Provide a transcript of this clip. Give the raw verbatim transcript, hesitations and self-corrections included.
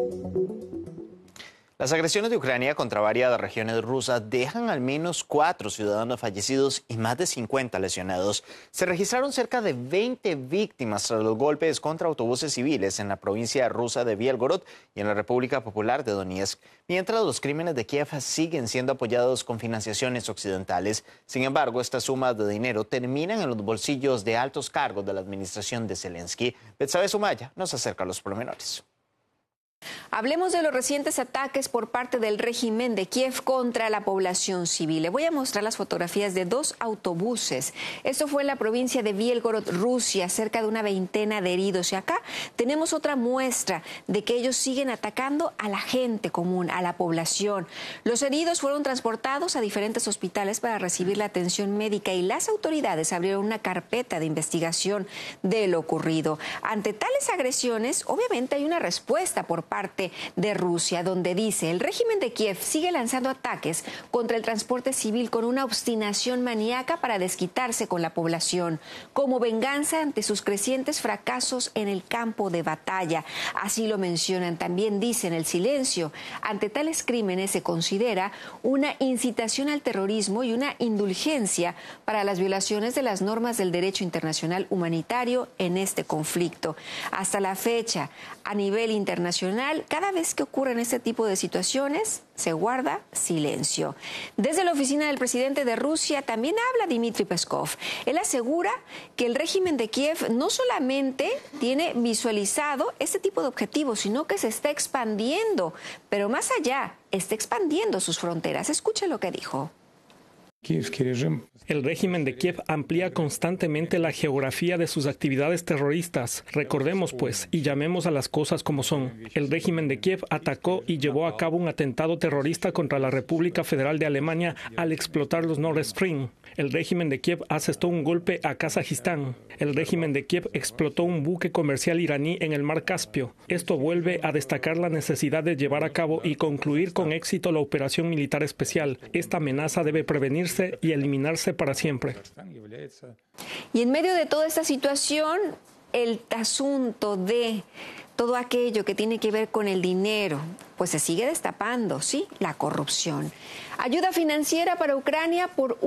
Las agresiones de Ucrania contra varias regiones rusas dejan al menos cuatro ciudadanos fallecidos y más de cincuenta lesionados. Se registraron cerca de veinte víctimas tras los golpes contra autobuses civiles en la provincia rusa de Bielgorod y en la República Popular de Donetsk, mientras los crímenes de Kiev siguen siendo apoyados con financiaciones occidentales. Sin embargo, estas sumas de dinero terminan en los bolsillos de altos cargos de la administración de Zelensky. Betsabe Sumaya nos acerca a los pormenores. Hablemos de los recientes ataques por parte del régimen de Kiev contra la población civil. Le voy a mostrar las fotografías de dos autobuses. Esto fue en la provincia de Bielgorod, Rusia, cerca de una veintena de heridos. Y acá tenemos otra muestra de que ellos siguen atacando a la gente común, a la población. Los heridos fueron transportados a diferentes hospitales para recibir la atención médica y las autoridades abrieron una carpeta de investigación de lo ocurrido. Ante tales agresiones, obviamente hay una respuesta por parte de Rusia, donde dice el régimen de Kiev sigue lanzando ataques contra el transporte civil con una obstinación maníaca para desquitarse con la población, como venganza ante sus crecientes fracasos en el campo de batalla. Así lo mencionan. También dicen el silencio ante tales crímenes se considera una incitación al terrorismo y una indulgencia para las violaciones de las normas del derecho internacional humanitario en este conflicto. Hasta la fecha, a nivel internacional, cada vez que ocurren este tipo de situaciones, se guarda silencio. Desde la oficina del presidente de Rusia también habla Dmitry Peskov. Él asegura que el régimen de Kiev no solamente tiene visualizado este tipo de objetivos, sino que se está expandiendo, pero más allá, está expandiendo sus fronteras. Escuche lo que dijo. El régimen de Kiev amplía constantemente la geografía de sus actividades terroristas. Recordemos, pues, y llamemos a las cosas como son. El régimen de Kiev atacó y llevó a cabo un atentado terrorista contra la República Federal de Alemania al explotar los Nord Stream. El régimen de Kiev asestó un golpe a Kazajistán. El régimen de Kiev explotó un buque comercial iraní en el mar Caspio. Esto vuelve a destacar la necesidad de llevar a cabo y concluir con éxito la operación militar especial. Esta amenaza debe prevenirse y eliminarse para siempre. Y en medio de toda esta situación, el asunto de todo aquello que tiene que ver con el dinero, pues se sigue destapando, ¿sí? La corrupción. Ayuda financiera para Ucrania por